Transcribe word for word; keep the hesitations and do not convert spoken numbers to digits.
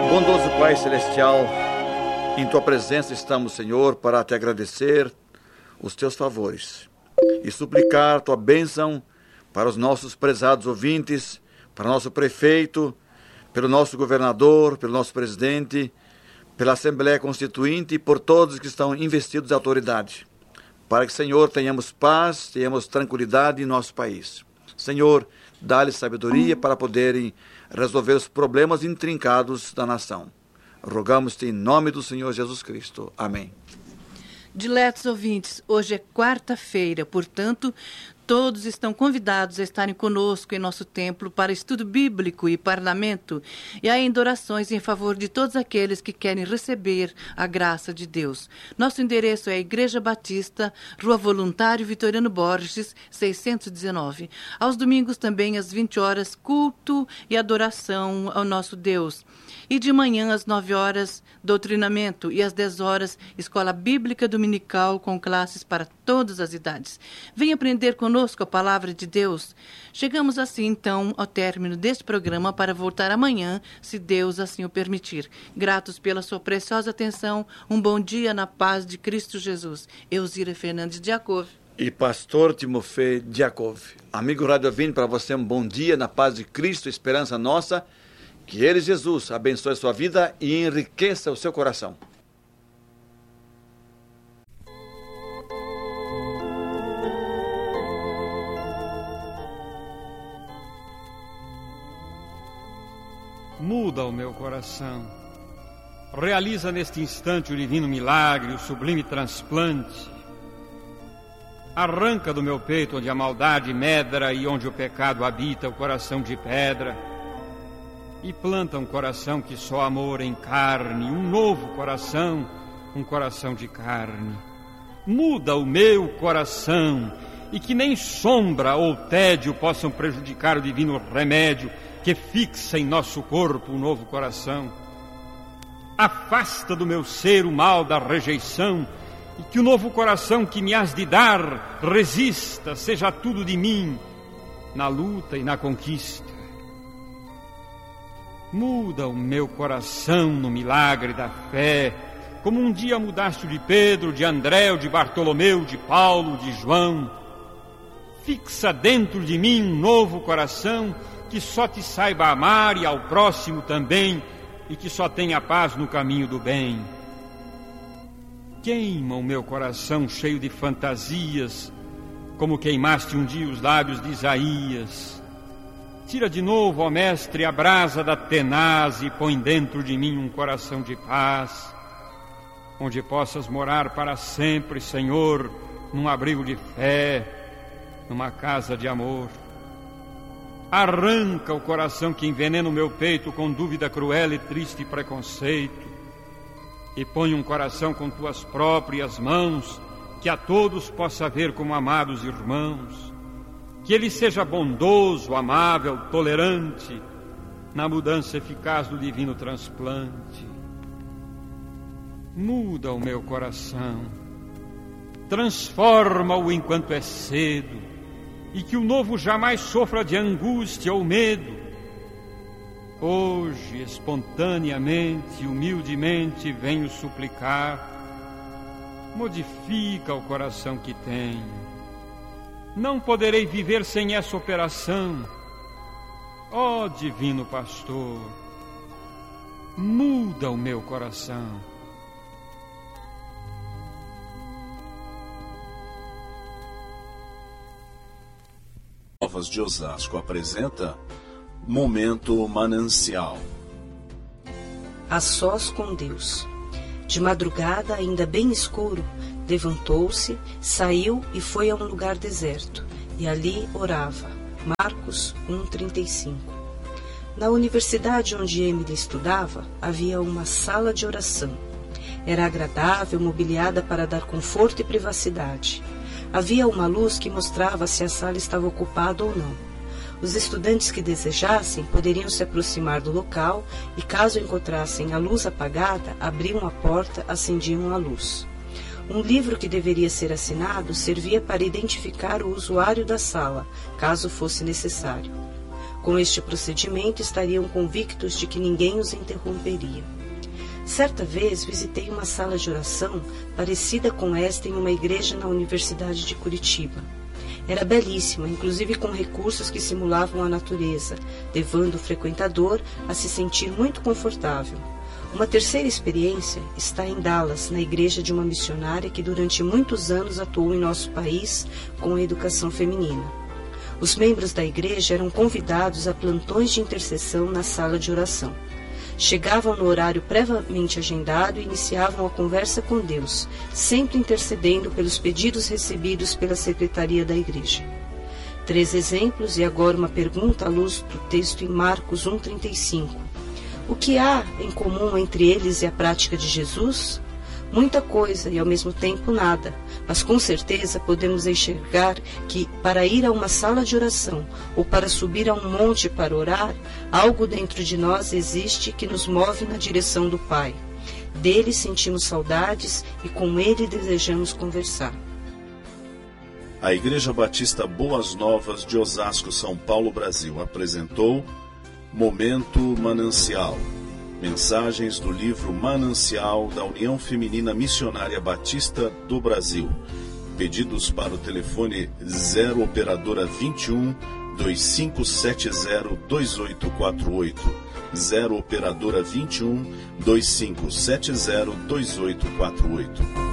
Bondoso Pai Celestial, em Tua presença estamos, Senhor, para Te agradecer os Teus favores e suplicar Tua bênção para os nossos prezados ouvintes, para nosso prefeito, pelo nosso governador, pelo nosso presidente, pela Assembleia Constituinte e por todos que estão investidos de autoridade, para que, Senhor, tenhamos paz, tenhamos tranquilidade em nosso país. Senhor, dá-lhes sabedoria para poderem resolver os problemas intrincados da nação. Rogamos-te em nome do Senhor Jesus Cristo. Amém. Diletos ouvintes, hoje é quarta-feira, portanto, todos estão convidados a estarem conosco em nosso templo para estudo bíblico e parlamento e ainda orações em favor de todos aqueles que querem receber a graça de Deus. Nosso endereço é a Igreja Batista, Rua Voluntário Vitoriano Borges, seiscentos e dezenove. Aos domingos também, às vinte horas, culto e adoração ao nosso Deus. E de manhã, às nove horas, doutrinamento e às dez horas, escola bíblica dominical com classes para todas as idades. Venha aprender conosco a palavra de Deus. Chegamos assim, então, ao término deste programa para voltar amanhã, se Deus assim o permitir. Gratos pela sua preciosa atenção, um bom dia na paz de Cristo Jesus. Elzira Fernandes Diakov. E pastor Timofei Diakov. Amigo Rádio Ouvinte, para você um bom dia na paz de Cristo, esperança nossa. Que Ele, Jesus, abençoe a sua vida e enriqueça o seu coração. Muda o meu coração. Realiza neste instante o divino milagre, o sublime transplante. Arranca do meu peito onde a maldade medra e onde o pecado habita o coração de pedra. E planta um coração que só amor encarne, um novo coração, um coração de carne. Muda o meu coração, e que nem sombra ou tédio possam prejudicar o divino remédio que fixa em nosso corpo um novo coração. Afasta do meu ser o mal da rejeição, e que o novo coração que me has de dar resista, seja tudo de mim, na luta e na conquista. Muda o meu coração no milagre da fé, como um dia mudaste o de Pedro, de André, o de Bartolomeu, de Paulo, de João. Fixa dentro de mim um novo coração que só te saiba amar e ao próximo também, e que só tenha paz no caminho do bem. Queima o meu coração cheio de fantasias, como queimaste um dia os lábios de Isaías. Tira de novo, ó Mestre, a brasa da tenaz e põe dentro de mim um coração de paz, onde possas morar para sempre, Senhor, num abrigo de fé, numa casa de amor. Arranca o coração que envenena o meu peito com dúvida cruel e triste preconceito, e põe um coração com tuas próprias mãos, que a todos possa ver como amados irmãos. Que ele seja bondoso, amável, tolerante, na mudança eficaz do divino transplante. Muda o meu coração, transforma-o enquanto é cedo, e que o novo jamais sofra de angústia ou medo. Hoje, espontaneamente, humildemente, venho suplicar, modifica o coração que tenho. Não poderei viver sem essa operação. Ó divino pastor, muda o meu coração. Novas de Osasco apresenta Momento Manancial. A sós com Deus. De madrugada, ainda bem escuro, levantou-se, saiu e foi a um lugar deserto, e ali orava. Marcos um, trinta e cinco. Na universidade onde Emily estudava, havia uma sala de oração. Era agradável, mobiliada para dar conforto e privacidade. Havia uma luz que mostrava se a sala estava ocupada ou não. Os estudantes que desejassem poderiam se aproximar do local e, caso encontrassem a luz apagada, abriam a porta, acendiam a luz. Um livro que deveria ser assinado servia para identificar o usuário da sala, caso fosse necessário. Com este procedimento, estariam convictos de que ninguém os interromperia. Certa vez visitei uma sala de oração parecida com esta em uma igreja na Universidade de Curitiba. Era belíssima, inclusive com recursos que simulavam a natureza, levando o frequentador a se sentir muito confortável. Uma terceira experiência está em Dallas, na igreja de uma missionária que durante muitos anos atuou em nosso país com a educação feminina. Os membros da igreja eram convidados a plantões de intercessão na sala de oração. Chegavam no horário previamente agendado e iniciavam a conversa com Deus, sempre intercedendo pelos pedidos recebidos pela secretaria da igreja. Três exemplos e agora uma pergunta à luz do texto em Marcos um, trinta e cinco. O que há em comum entre eles e a prática de Jesus? Muita coisa e ao mesmo tempo nada, mas com certeza podemos enxergar que para ir a uma sala de oração ou para subir a um monte para orar, algo dentro de nós existe que nos move na direção do Pai. Dele sentimos saudades e com ele desejamos conversar. A Igreja Batista Boas Novas de Osasco, São Paulo, Brasil, apresentou Momento Manancial. Mensagens do livro Manancial da União Feminina Missionária Batista do Brasil. Pedidos para o telefone zero operadora vinte e um, vinte e cinco setenta, vinte e oito quarenta e oito. zero operadora vinte e um, vinte e cinco setenta, vinte e oito quarenta e oito.